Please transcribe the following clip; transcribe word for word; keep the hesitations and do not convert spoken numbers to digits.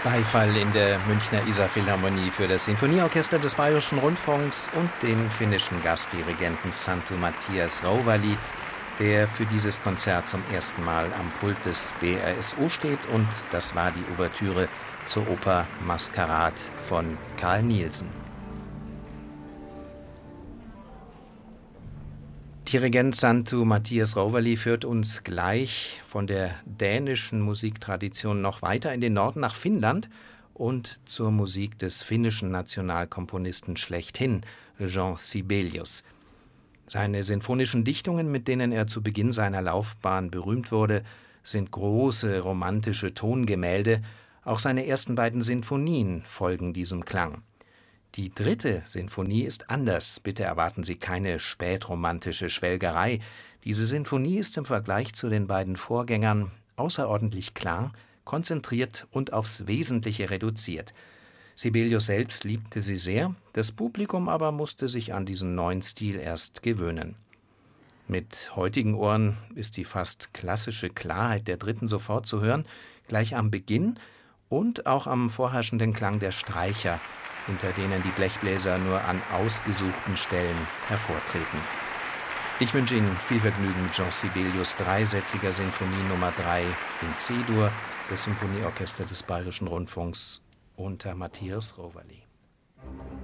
Beifall in der Münchner Isar-Philharmonie für das Sinfonieorchester des Bayerischen Rundfunks und den finnischen Gastdirigenten Santtu Mathias Rauvali, der für dieses Konzert zum ersten Mal am Pult des B R S O steht, und das war die Ouvertüre zur Oper Maskarad von Carl Nielsen. Dirigent Santtu Mathias Rauvali führt uns gleich von der dänischen Musiktradition noch weiter in den Norden nach Finnland und zur Musik des finnischen Nationalkomponisten schlechthin, Jean Sibelius. Seine sinfonischen Dichtungen, mit denen er zu Beginn seiner Laufbahn berühmt wurde, sind große romantische Tongemälde. Auch seine ersten beiden Sinfonien folgen diesem Klang. Die dritte Sinfonie ist anders. Bitte erwarten Sie keine spätromantische Schwelgerei. Diese Sinfonie ist im Vergleich zu den beiden Vorgängern außerordentlich klar, konzentriert und aufs Wesentliche reduziert. Sibelius selbst liebte sie sehr, das Publikum aber musste sich an diesen neuen Stil erst gewöhnen. Mit heutigen Ohren ist die fast klassische Klarheit der dritten sofort zu hören, gleich am Beginn und auch am vorherrschenden Klang der Streicher, hinter denen die Blechbläser nur an ausgesuchten Stellen hervortreten. Ich wünsche Ihnen viel Vergnügen mit Jean Sibelius' dreisätziger Sinfonie Nummer drei in C-Dur des Symphonieorchesters des Bayerischen Rundfunks unter Mathias Rauvali.